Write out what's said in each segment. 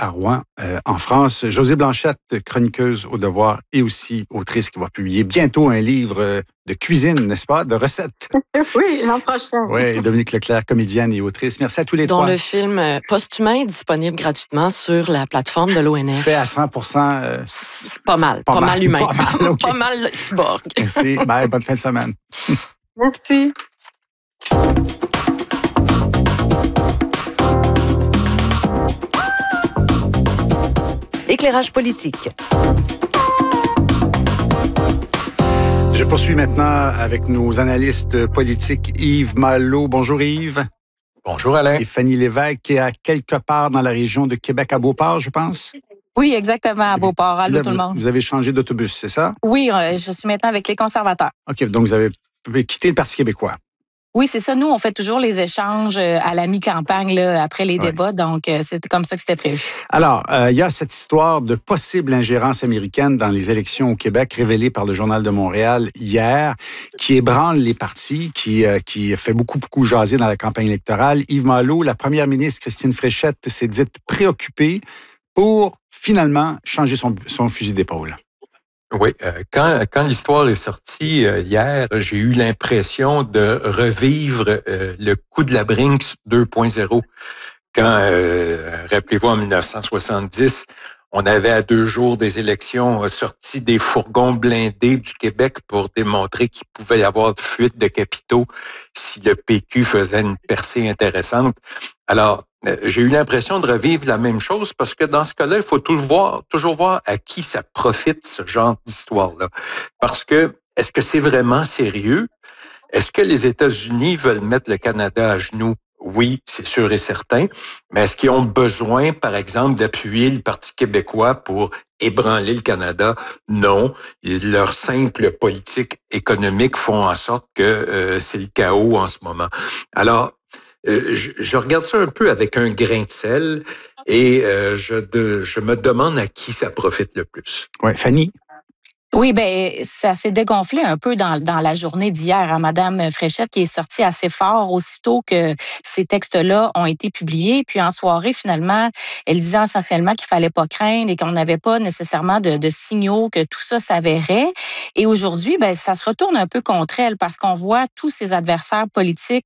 à Rouen, en France. Josée Blanchette, chroniqueuse au Devoir et aussi autrice qui va publier bientôt un livre de cuisine, n'est-ce pas, de recettes. Oui, l'an prochain. Oui, et Dominique Leclerc, comédienne et autrice. Merci à tous les trois. Dont le film Posthumain est disponible gratuitement sur la plateforme de l'ONF. Fait à 100%. C'est pas mal humain. Pas mal cyborg. Merci. Bye, bonne fin de semaine. Merci. Éclairage politique. Je poursuis maintenant avec nos analystes politiques. Yves Malo. Bonjour Yves. Bonjour Alain. Et Fanny Lévesque, qui est à quelque part dans la région de Québec, à Beauport, je pense. Oui, exactement, à Beauport. Allô tout le monde. Vous avez changé d'autobus, c'est ça? Oui, je suis maintenant avec les conservateurs. OK, donc vous avez quitté le Parti québécois. Oui, c'est ça. Nous, on fait toujours les échanges à la mi-campagne, là, après les débats. Donc, c'est comme ça que c'était prévu. Alors, il y a cette histoire de possible ingérence américaine dans les élections au Québec, révélée par le Journal de Montréal hier, qui ébranle les partis, qui fait beaucoup jaser dans la campagne électorale. Yves Malo, la première ministre Christine Fréchette, s'est dite préoccupée pour finalement changer son fusil d'épaule. Oui, quand l'histoire est sortie hier, j'ai eu l'impression de revivre le coup de la Brinks 2.0. Quand, rappelez-vous, en 1970, on avait à 2 jours des élections sorti des fourgons blindés du Québec pour démontrer qu'il pouvait y avoir de fuite de capitaux si le PQ faisait une percée intéressante. Alors, j'ai eu l'impression de revivre la même chose parce que dans ce cas-là, il faut toujours voir à qui ça profite, ce genre d'histoire-là. Parce que, est-ce que c'est vraiment sérieux? Est-ce que les États-Unis veulent mettre le Canada à genoux? Oui, c'est sûr et certain. Mais est-ce qu'ils ont besoin, par exemple, d'appuyer le Parti québécois pour ébranler le Canada? Non. Leurs simples politiques économiques font en sorte que c'est le chaos en ce moment. Alors, je regarde ça un peu avec un grain de sel et je me demande à qui ça profite le plus. Oui, Fanny? Oui, ben ça s'est dégonflé un peu dans la journée d'hier. Madame Fréchette qui est sortie assez fort aussitôt que ces textes-là ont été publiés. Puis en soirée, finalement, elle disait essentiellement qu'il fallait pas craindre et qu'on n'avait pas nécessairement de signaux que tout ça s'avérait. Et aujourd'hui, ben ça se retourne un peu contre elle parce qu'on voit tous ses adversaires politiques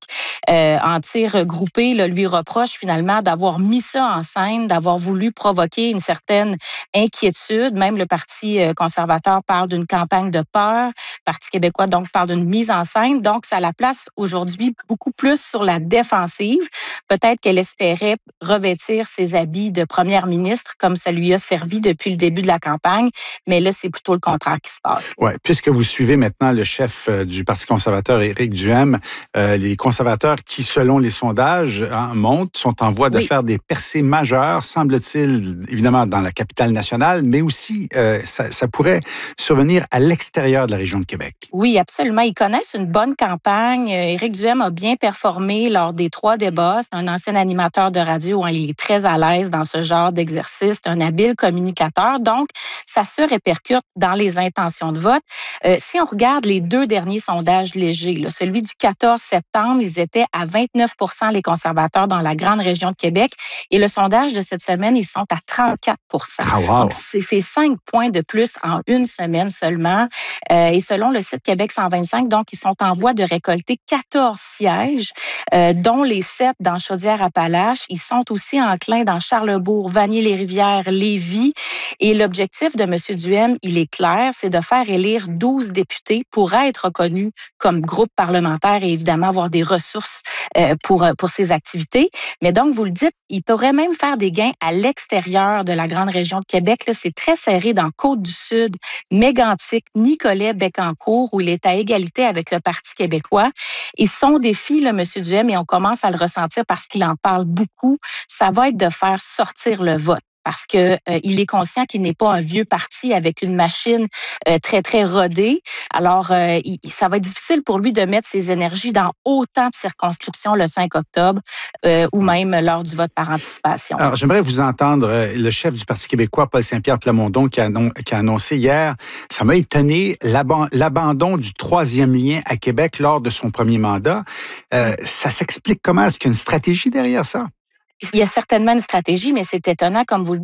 en tir groupé lui reprochent finalement d'avoir mis ça en scène, d'avoir voulu provoquer une certaine inquiétude. Même le Parti conservateur parle d'une campagne de peur. Le Parti québécois, donc, parle d'une mise en scène. Donc, ça la place aujourd'hui beaucoup plus sur la défensive. Peut-être qu'elle espérait revêtir ses habits de première ministre comme ça lui a servi depuis le début de la campagne. Mais là, c'est plutôt le contraire qui se passe. Oui, puisque vous suivez maintenant le chef du Parti conservateur, Éric Duhaime, les conservateurs qui, selon les sondages, montent, sont en voie de faire des percées majeures, semble-t-il, évidemment, dans la capitale nationale, mais aussi, ça pourrait survenir à l'extérieur de la région de Québec. Oui, absolument. Ils connaissent une bonne campagne. Éric Duhaime a bien performé lors des 3 débats. C'est un ancien animateur de radio. Il est très à l'aise dans ce genre d'exercice. C'est un habile communicateur. Donc, ça se répercute dans les intentions de vote. Si on regarde les 2 derniers sondages légers, celui du 14 septembre, ils étaient à 29 % les conservateurs dans la grande région de Québec. Et le sondage de cette semaine, ils sont à 34 %. Ah, wow. Donc, c'est 5 points de plus en une semaine seulement. Et selon le site Québec 125, donc, ils sont en voie de récolter 14 sièges, dont les 7 dans Chaudière-Appalaches. Ils sont aussi enclins dans Charlebourg, Vanier-les-Rivières, Lévis. Et l'objectif de M. Duhaime, il est clair, c'est de faire élire 12 députés pour être reconnus comme groupe parlementaire et évidemment avoir des ressources pour ses activités. Mais donc, vous le dites, il pourrait même faire des gains à l'extérieur de la grande région de Québec. Là, c'est très serré dans Côte-du-Sud, Mégantic, Nicolet, Bécancour, où il est à égalité avec le Parti québécois. Et son défi, là, M. Duhaime, et on commence à le ressentir parce qu'il en parle beaucoup, ça va être de faire sortir le vote. Parce que il est conscient qu'il n'est pas un vieux parti avec une machine très, très rodée. Alors, ça va être difficile pour lui de mettre ses énergies dans autant de circonscriptions le 5 octobre ou même lors du vote par anticipation. Alors, j'aimerais vous entendre le chef du Parti québécois, Paul Saint-Pierre Plamondon, qui a annoncé hier, ça m'a étonné, l'abandon du 3e lien à Québec lors de son premier mandat. Ça s'explique comment? Est-ce qu'il y a une stratégie derrière ça? Il y a certainement une stratégie, mais c'est étonnant, comme vous le